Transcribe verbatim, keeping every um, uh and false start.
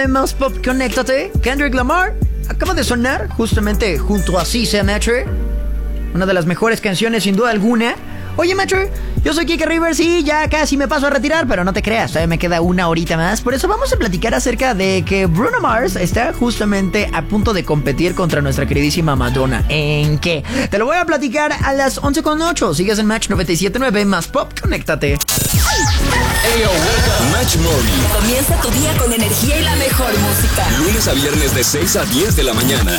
Más Pop, conéctate. Kendrick Lamar acaba de sonar justamente junto a Cisa Metro, una de las mejores canciones sin duda alguna. Oye, Metro, yo soy Kike Rivers y ya casi me paso a retirar, pero no te creas, todavía me queda una horita más. Por eso vamos a platicar acerca de que Bruno Mars está justamente a punto de competir contra nuestra queridísima Madonna. ¿En qué? Te lo voy a platicar a las once con ocho. Sigues en Match noventa y siete punto nueve, Más Pop, conéctate. Hey, yo, welcome. Match Morning. Comienza tu día con energía y la mejor música. Lunes a viernes de seis a diez de la mañana.